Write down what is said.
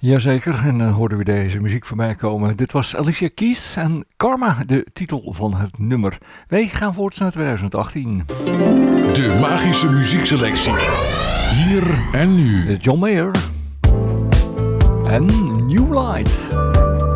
Jazeker, en dan hoorden we deze muziek voorbij komen. Dit was Alicia Keys en Karma, de titel van het nummer. Wij gaan voort naar 2018. De magische muziekselectie. Hier en nu. John Mayer en New Light.